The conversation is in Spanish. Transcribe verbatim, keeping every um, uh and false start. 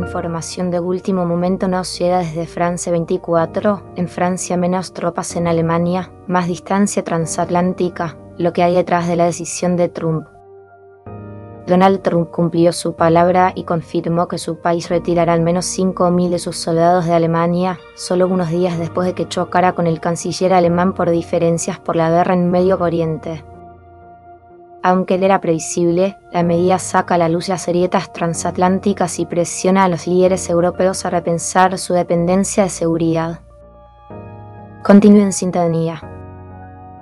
información de último momento nos llega desde France veinticuatro. En Francia menos tropas en Alemania, más distancia transatlántica, lo que hay detrás de la decisión de Trump. Donald Trump cumplió su palabra y confirmó que su país retirará al menos cinco mil de sus soldados de Alemania, solo unos días después de que chocara con el canciller alemán por diferencias por la guerra en Medio Oriente. Aunque él era previsible, la medida saca a la luz las grietas transatlánticas y presiona a los líderes europeos a repensar su dependencia de seguridad. Continúe en sintonía.